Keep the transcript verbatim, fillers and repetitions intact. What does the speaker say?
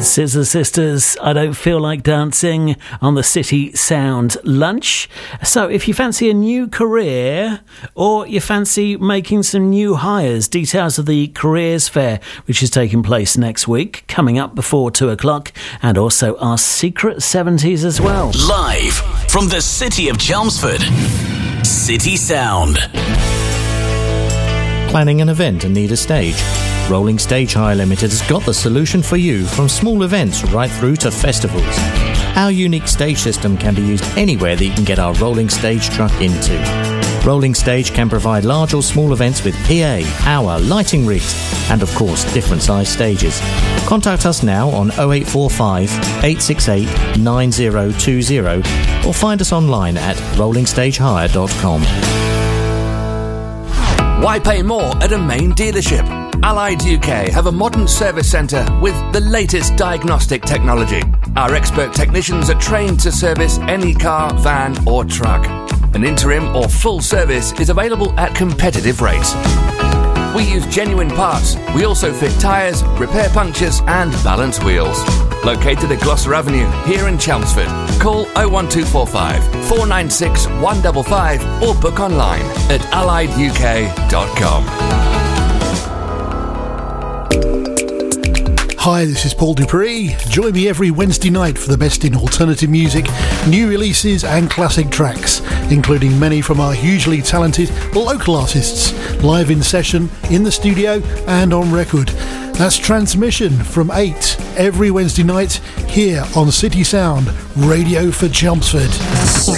Scissor Sisters, I Don't Feel Like Dancing on the City Sound Lunch. So if you fancy a new career or you fancy making some new hires, details of the Careers Fair, which is taking place next week, coming up before two o'clock, and also our Secret seventies as well. Live from the city of Chelmsford, City Sound. Planning an event and need a stage? Rolling Stage Hire Limited has got the solution for you, from small events right through to festivals. Our unique stage system can be used anywhere that you can get our rolling stage truck into. Rolling Stage can provide large or small events with P A, hour, lighting rigs, and of course different size stages. Contact us now on oh eight four five, eight six eight, nine oh two oh or find us online at rolling stage hire dot com. Why pay more at a main dealership? Allied U K have a modern service centre with the latest diagnostic technology. Our expert technicians are trained to service any car, van or truck. An interim or full service is available at competitive rates. We use genuine parts. We also fit tyres, repair punctures and balance wheels. Located at Gloucester Avenue, here in Chelmsford. Call oh one two four five, four nine six, one five five or book online at allied u k dot com. Hi, this is Paul Dupree. Join me every Wednesday night for the best in alternative music, new releases and classic tracks, including many from our hugely talented local artists, live in session, in the studio and on record. That's Transmission from eight every Wednesday night here on City Sound, Radio for Chelmsford.